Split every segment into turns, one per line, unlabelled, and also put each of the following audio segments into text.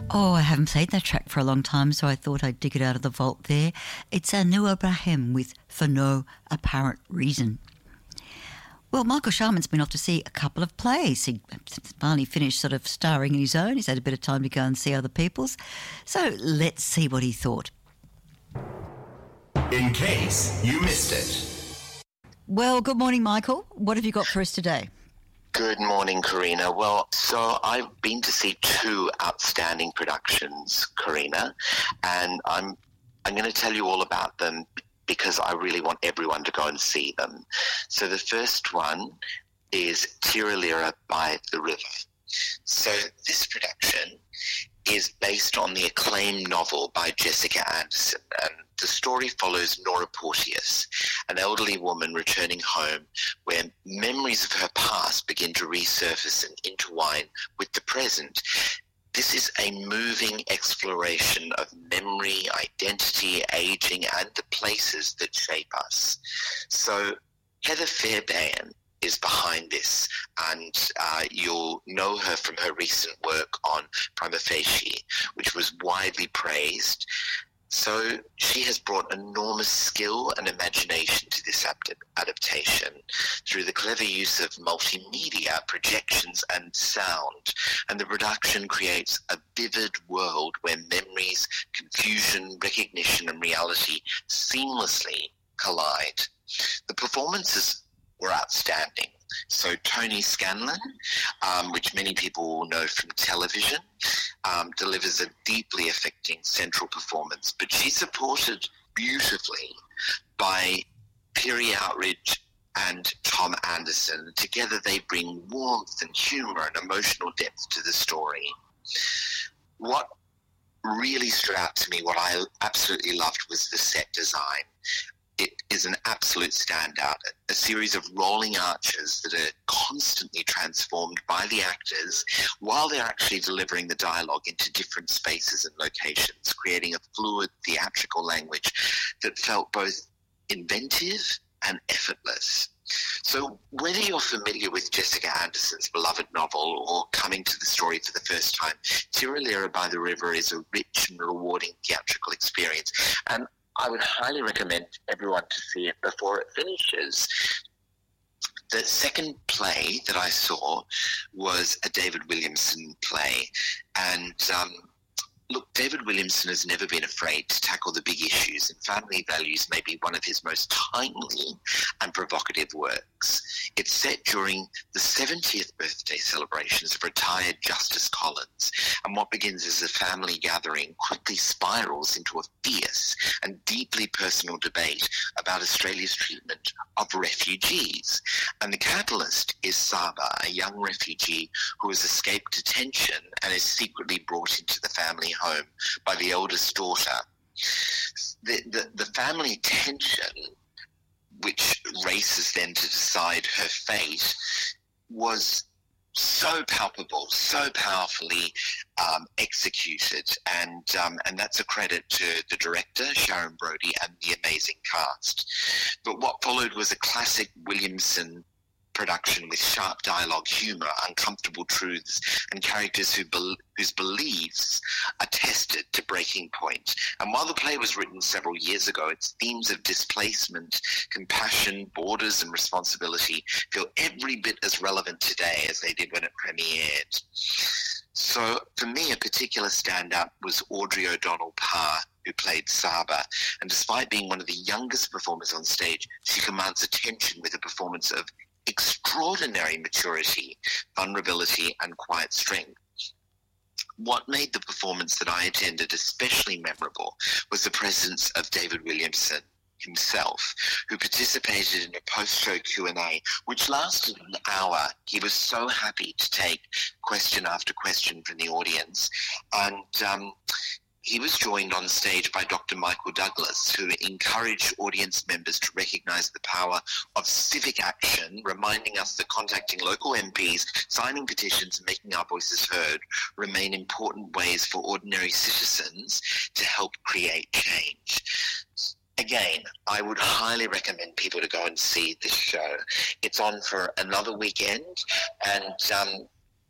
Oh, I haven't played that track for a long time, so I thought I'd dig it out of the vault there. It's Anu Ibrahim with For No Apparent Reason. Well, Michael Sharman's been off to see a couple of plays. He finally finished sort of starring in his own. He's had a bit of time to go and see other people's. So let's see what he thought.
In case you missed it.
Well, good morning, Michael. What have you got for us today?
Good morning, Karina. Well, so I've been to see two outstanding productions, Karina, and I'm going to tell you all about them because I really want everyone to go and see them. So the first one is Tiralira by the River. So this production is based on the acclaimed novel by Jessica Anderson, and the story follows Nora Porteous, an elderly woman returning home where memories of her past begin to resurface and intertwine with the present. This is a moving exploration of memory, identity, aging, and the places that shape us. So Heather Fairbairn is behind this, and you'll know her from her recent work on Prima Facie, which was widely praised. So she has brought enormous skill and imagination to this adaptation through the clever use of multimedia, projections and sound, and the production creates a vivid world where memories, confusion, recognition and reality seamlessly collide. The performances were outstanding. So Tony Scanlon, which many people will know from television, delivers a deeply affecting central performance, but she's supported beautifully by Piri Outridge and Tom Anderson. Together they bring warmth and humour and emotional depth to the story. What really stood out to me, what I absolutely loved, was the set design. It is an absolute standout, a series of rolling arches that are constantly transformed by the actors while they're actually delivering the dialogue into different spaces and locations, creating a fluid theatrical language that felt both inventive and effortless. So whether you're familiar with Jessica Anderson's beloved novel or coming to the story for the first time, Tiralira by the River is a rich and rewarding theatrical experience, and I would highly recommend everyone to see it before it finishes. The second play that I saw was a David Williamson play, and look, David Williamson has never been afraid to tackle the big issues, and family values may be one of his most timely and provocative works. It's set during the 70th birthday celebrations of retired Justice Collins, and what begins as a family gathering quickly spirals into a fierce and deeply personal debate about Australia's treatment of refugees. And the catalyst is Saba, a young refugee who has escaped detention and is secretly brought into the family home by the eldest daughter. The family tension, which races then to decide her fate, was so palpable, so powerfully executed, and that's a credit to the director, Sharon Brody, and the amazing cast. But what followed was a classic Williamson production with sharp dialogue, humour, uncomfortable truths, and characters whose beliefs are tested to breaking point. And while the play was written several years ago, its themes of displacement, compassion, borders and responsibility feel every bit as relevant today as they did when it premiered. So for me, a particular standout was Audrey O'Donnell-Parr, who played Saba. And despite being one of the youngest performers on stage, she commands attention with a performance of extraordinary maturity, vulnerability, and quiet strength. What made the performance that I attended especially memorable was the presence of David Williamson himself, who participated in a post-show Q&A, which lasted an hour. He was so happy to take question after question from the audience, and he was joined on stage by Dr. Michael Douglas, who encouraged audience members to recognise the power of civic action, reminding us that contacting local MPs, signing petitions and making our voices heard remain important ways for ordinary citizens to help create change. Again, I would highly recommend people to go and see this show. It's on for another weekend, and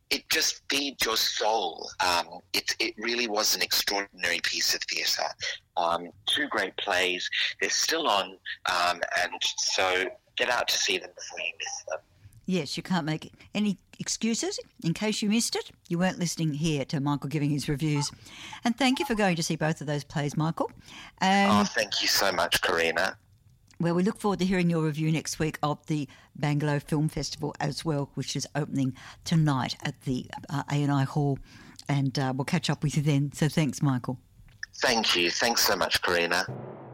it just feeds your soul. It really was an extraordinary piece of theatre. Two great plays. They're still on, and so get out to see them before you miss them.
Yes, you can't make any excuses. In case you missed it, you weren't listening here to Michael giving his reviews. And thank you for going to see both of those plays, Michael.
Thank you so much, Karina.
Well, we look forward to hearing your review next week of the Bangalow Film Festival as well, which is opening tonight at the A&I Hall. And we'll catch up with you then. So thanks, Michael.
Thank you. Thanks so much, Karina.